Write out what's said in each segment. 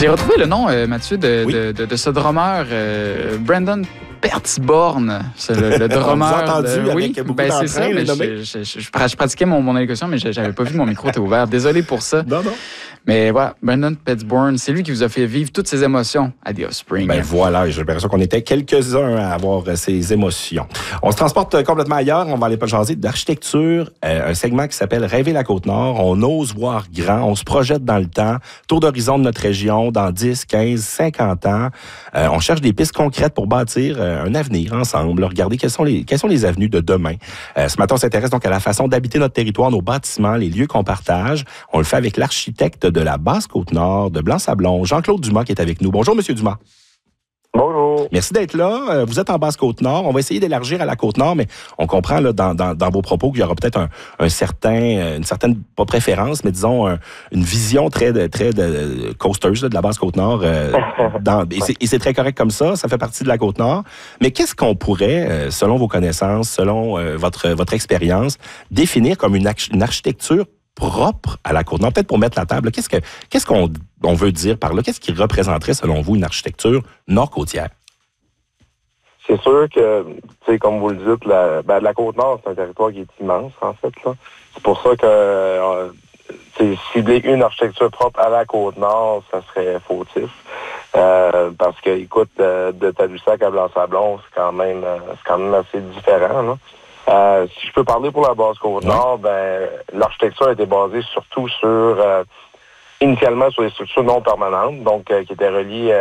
J'ai retrouvé le nom, Mathieu, de ce drummer, Brandon Pertzborn. C'est le drummer. On vous a entendu avec beaucoup d'entrain, c'est ça, mais je pratiquais mon élocution, mais j'avais pas vu mon micro était ouvert. Désolé pour ça. Non. Mais voilà, Brandon Pertzborn, c'est lui qui vous a fait vivre toutes ces émotions à The Offspring. Ben voilà, j'ai l'impression qu'on était quelques-uns à avoir ces émotions. On se transporte complètement ailleurs. On va aller jaser d'architecture, un segment qui s'appelle Rêver la Côte-Nord. On ose voir grand, on se projette dans le temps. Tour d'horizon de notre région dans 10, 15, 50 ans. On cherche des pistes concrètes pour bâtir un avenir ensemble. Regardez quelles sont les avenues de demain. Ce matin, on s'intéresse donc à la façon d'habiter notre territoire, nos bâtiments, les lieux qu'on partage. On le fait avec l'architecte de la Basse-Côte-Nord, de Blanc-Sablon, Jean-Claude Dumas, qui est avec nous. Bonjour, Monsieur Dumas. Bonjour. Merci d'être là. Vous êtes en Basse-Côte-Nord. On va essayer d'élargir à la Côte-Nord, mais on comprend là, dans vos propos qu'il y aura peut-être une certaine, pas préférence, mais disons une vision très coasteuse de la Basse-Côte-Nord. Et c'est très correct comme ça. Ça fait partie de la Côte-Nord. Mais qu'est-ce qu'on pourrait, selon vos connaissances, selon votre expérience, définir comme une architecture propre à la Côte-Nord? Peut-être pour mettre la table, qu'est-ce qu'on veut dire par là? Qu'est-ce qui représenterait, selon vous, une architecture nord-côtière? C'est sûr que, comme vous le dites, la Côte-Nord, c'est un territoire qui est immense, en fait, là. C'est pour ça que cibler une architecture propre à la Côte-Nord, ça serait fautif. Parce que, écoute, de Tadoussac à Blanc-Sablon, c'est quand même assez différent, là. Si je peux parler pour la Basse-Côte-Nord, l'architecture a été basée surtout initialement sur les structures non permanentes, donc qui étaient reliées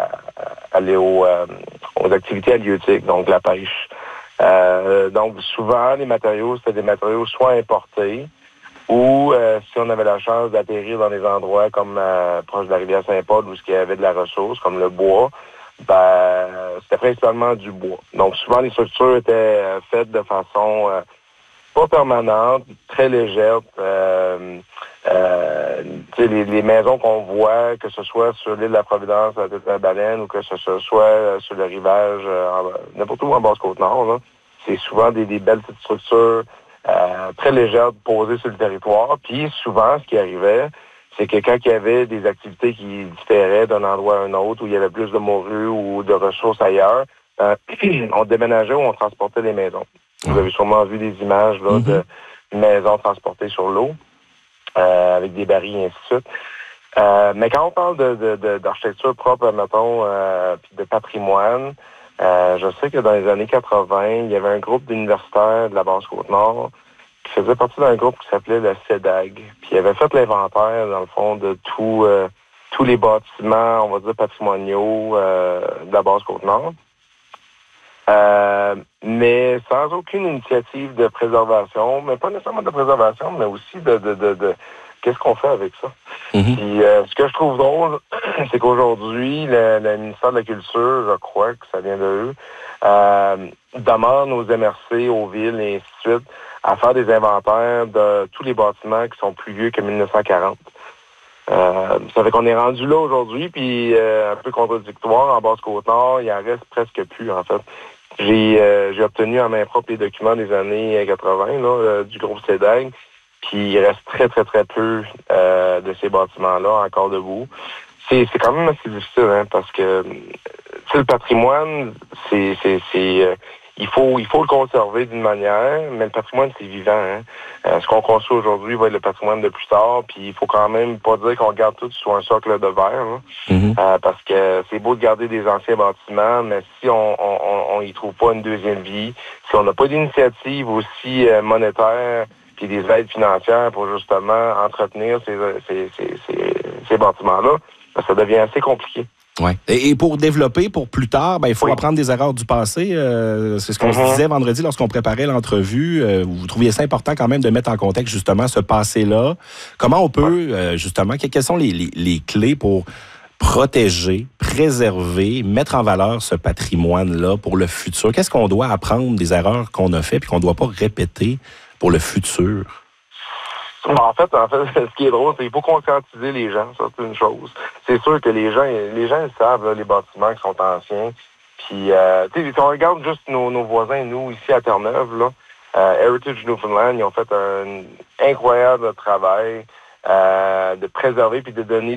aux activités halieutiques, donc la pêche. Donc souvent, les matériaux, c'était des matériaux soit importés ou si on avait la chance d'atterrir dans des endroits comme proche de la rivière Saint-Paul où il y avait de la ressource, comme le bois, c'était principalement du bois. Donc, souvent, les structures étaient faites de façon pas permanente, très légère. Les maisons qu'on voit, que ce soit sur l'île de la Providence, à la tête de la Baleine, ou que ce soit sur le rivage, n'importe où en Basse-Côte-Nord, là, c'est souvent des belles petites structures très légères posées sur le territoire. Puis, souvent, ce qui arrivait, c'est que quand il y avait des activités qui différaient d'un endroit à un autre, où il y avait plus de morues ou de ressources ailleurs, on déménageait ou on transportait les maisons. Vous avez sûrement vu des images là, de maisons transportées sur l'eau, avec des barils et ainsi de suite. Mais quand on parle d'architecture propre, mettons, puis de patrimoine, je sais que dans les années 80, il y avait un groupe d'universitaires de la Basse-Côte-Nord qui faisait partie d'un groupe qui s'appelait la CEDAG. Puis il avait fait l'inventaire, dans le fond, de tous les bâtiments, on va dire, patrimoniaux de la Basse-Côte-Nord. Mais sans aucune initiative de préservation, mais pas nécessairement de préservation, mais aussi de qu'est-ce qu'on fait avec ça. Puis ce que je trouve drôle, c'est qu'aujourd'hui, le ministère de la Culture, je crois que ça vient de eux, demande aux MRC, aux villes et ainsi de suite, à faire des inventaires de tous les bâtiments qui sont plus vieux que 1940. Ça fait qu'on est rendu là aujourd'hui, puis un peu contradictoire, en Basse-Côte-Nord, il en reste presque plus, en fait. J'ai obtenu en main propre les documents des années 80 là, du groupe CEDAG, puis il reste très, très, très peu de ces bâtiments-là encore debout. C'est quand même assez difficile, hein, parce que le patrimoine, il faut le conserver d'une manière, mais le patrimoine, c'est vivant. Hein. Ce qu'on construit aujourd'hui va être le patrimoine de plus tard, puis il faut quand même pas dire qu'on garde tout sur un socle de verre, parce que c'est beau de garder des anciens bâtiments, mais si on y trouve pas une deuxième vie, si on n'a pas d'initiative aussi monétaire puis des aides financières pour justement entretenir ces bâtiments-là, ça devient assez compliqué. Ouais. Et pour développer, pour plus tard, il faut apprendre des erreurs du passé. C'est ce qu'on se disait vendredi lorsqu'on préparait l'entrevue. Vous trouviez ça important quand même de mettre en contexte justement ce passé-là. Comment on peut, justement, quelles sont les clés pour protéger, préserver, mettre en valeur ce patrimoine-là pour le futur? Qu'est-ce qu'on doit apprendre des erreurs qu'on a faites et qu'on ne doit pas répéter pour le futur? En fait, ce qui est drôle, c'est qu'il faut conscientiser les gens, ça c'est une chose. C'est sûr que les gens ils savent là, les bâtiments qui sont anciens. Puis, si on regarde juste nos voisins, nous, ici à Terre-Neuve, là, Heritage Newfoundland, ils ont fait un incroyable travail de préserver puis de donner